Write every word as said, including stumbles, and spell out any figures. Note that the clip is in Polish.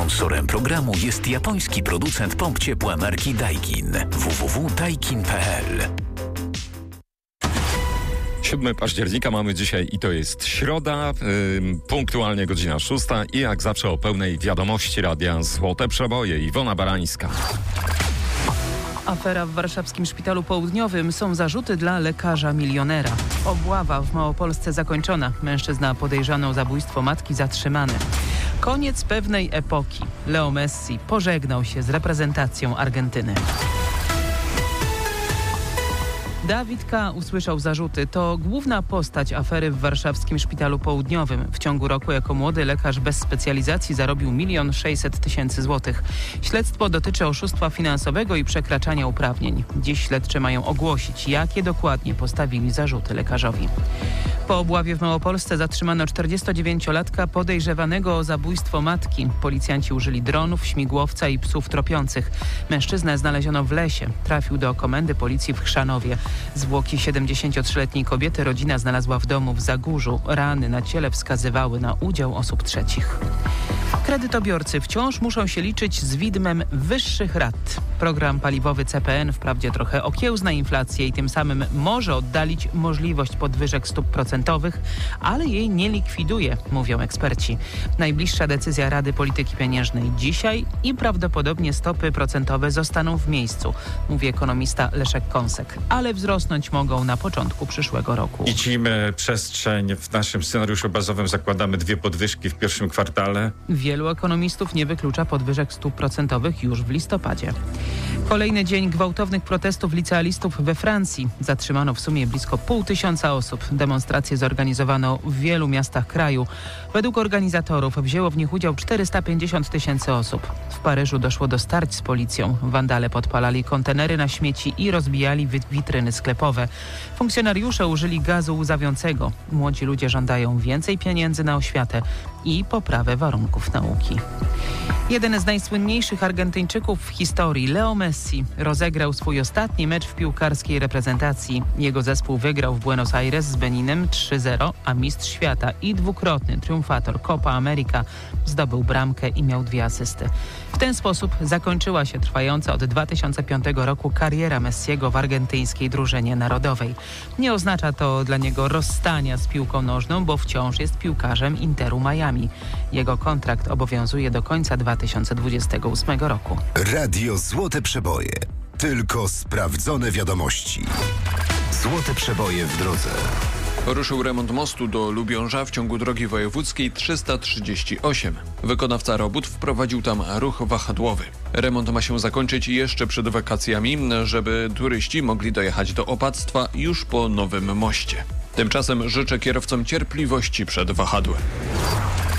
Sponsorem programu jest japoński producent pomp ciepła marki Daikin. w w w kropka daikin kropka p l. siódmego października mamy dzisiaj i to jest środa, yy, punktualnie godzina szósta i jak zawsze o pełnej wiadomości radia Złote Przeboje. Iwona Barańska. Afera w warszawskim szpitalu południowym. Są zarzuty dla lekarza milionera. Obława w Małopolsce zakończona. Mężczyzna podejrzany o zabójstwo matki zatrzymany. Koniec pewnej epoki. Leo Messi pożegnał się z reprezentacją Argentyny. Dawid K. usłyszał zarzuty. To główna postać afery w warszawskim szpitalu południowym. W ciągu roku jako młody lekarz bez specjalizacji zarobił milion sześćset tysięcy złotych. Śledztwo dotyczy oszustwa finansowego i przekraczania uprawnień. Dziś śledczy mają ogłosić, jakie dokładnie postawili zarzuty lekarzowi. Po obławie w Małopolsce zatrzymano czterdziestodziewięciolatka podejrzewanego o zabójstwo matki. Policjanci użyli dronów, śmigłowca i psów tropiących. Mężczyznę znaleziono w lesie. Trafił do komendy policji w Chrzanowie. Zwłoki siedemdziesięciotrzyletniej kobiety rodzina znalazła w domu w Zagórzu. Rany na ciele wskazywały na udział osób trzecich. Kredytobiorcy wciąż muszą się liczyć z widmem wyższych rat. Program paliwowy C P N wprawdzie trochę okiełzna inflację i tym samym może oddalić możliwość podwyżek stóp procentowych, ale jej nie likwiduje, mówią eksperci. Najbliższa decyzja Rady Polityki Pieniężnej dzisiaj i prawdopodobnie stopy procentowe zostaną w miejscu, mówi ekonomista Leszek Kąsek, ale wzrosnąć mogą na początku przyszłego roku. Widzimy przestrzeń, w naszym scenariuszu bazowym zakładamy dwie podwyżki w pierwszym kwartale. Wielu ekonomistów nie wyklucza podwyżek stóp procentowych już w listopadzie. Kolejny dzień gwałtownych protestów licealistów we Francji. Zatrzymano w sumie blisko pół tysiąca osób. Demonstracje zorganizowano w wielu miastach kraju. Według organizatorów wzięło w nich udział czterysta pięćdziesiąt tysięcy osób. W Paryżu doszło do starć z policją. Wandale podpalali kontenery na śmieci i rozbijali witryny sklepowe. Funkcjonariusze użyli gazu łzawiącego. Młodzi ludzie żądają więcej pieniędzy na oświatę i poprawę warunków nauki. Jeden z najsłynniejszych Argentyńczyków w historii, Leo Messi, rozegrał swój ostatni mecz w piłkarskiej reprezentacji. Jego zespół wygrał w Buenos Aires z Beninem trzy zero, a mistrz świata i dwukrotny triumfator Copa America zdobył bramkę i miał dwie asysty. W ten sposób zakończyła się trwająca od dwa tysiące piątego roku kariera Messiego w argentyńskiej drużynie narodowej. Nie oznacza to dla niego rozstania z piłką nożną, bo wciąż jest piłkarzem Interu Miami. Jego kontrakt obowiązuje do końca dwa tysiące dwudziestego ósmego roku. Radio Złote Przeboje. Tylko sprawdzone wiadomości. Złote Przeboje w drodze. Ruszył remont mostu do Lubiąża w ciągu drogi wojewódzkiej trzysta trzydzieści osiem. Wykonawca robót wprowadził tam ruch wahadłowy. Remont ma się zakończyć jeszcze przed wakacjami, żeby turyści mogli dojechać do Opactwa już po nowym moście. Tymczasem życzę kierowcom cierpliwości przed wahadłem.